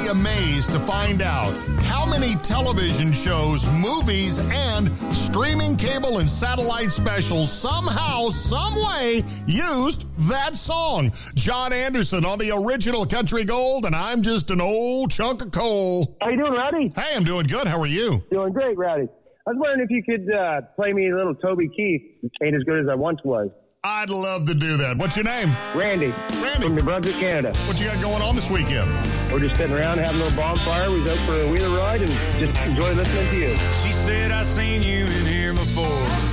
amazed to find out how many television shows, movies, and streaming cable and satellite specials somehow, some way used that song. John Anderson on the original Country Gold, and I'm just an old chunk of coal. How you doing, Rowdy? Hey, I'm doing good. How are you? Doing great, Rowdy. I was wondering if you could play me a little Toby Keith. Ain't as good as I once was. I'd love to do that. What's your name? Randy. From New Brunswick, Canada. What you got going on this weekend? We're just sitting around having a little bonfire. We was out for a wheeler ride and just enjoy listening to you. She said, I seen you in here before.